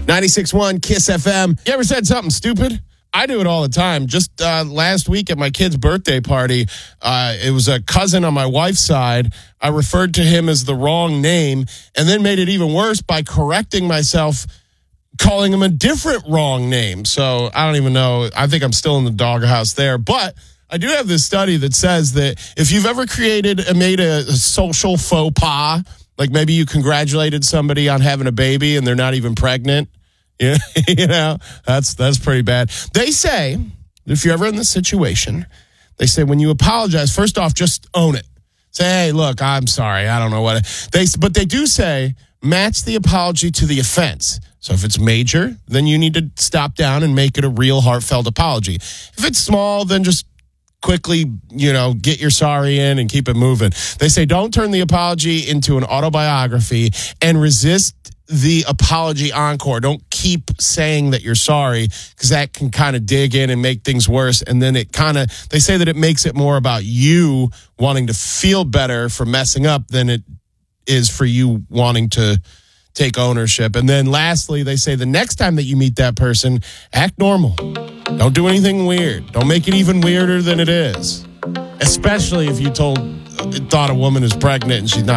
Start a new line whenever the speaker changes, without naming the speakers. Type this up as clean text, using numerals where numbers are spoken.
96.1 Kiss FM. You ever said something stupid? I do it all the time. Just last week at my kid's birthday party, it was a cousin on my wife's side. I referred to him as the wrong name and then made it even worse by correcting myself, calling him a different wrong name. So I don't even know. I think I'm still in the doghouse there. But I do have this study that says that if you've ever made a social faux pas, like maybe you congratulated somebody on having a baby and they're not even pregnant, you know, that's pretty bad. They say, if you're ever in this situation, they say when you apologize, first off, just own it. Say, hey, look, I'm sorry. I don't know what. But they do say match the apology to the offense. So if it's major, then you need to stop down and make it a real heartfelt apology. If it's small, then just quickly, get your sorry in and keep it moving. They say don't turn the apology into an autobiography and resist the apology encore. Don't keep saying that you're sorry because that can kind of dig in and make things worse. And then they say that it makes it more about you wanting to feel better for messing up than it is for you wanting to take ownership. And then lastly, they say the next time that you meet that person, act normal. Don't do anything weird. Don't make it even weirder than it is. Especially if you thought a woman is pregnant and she's not.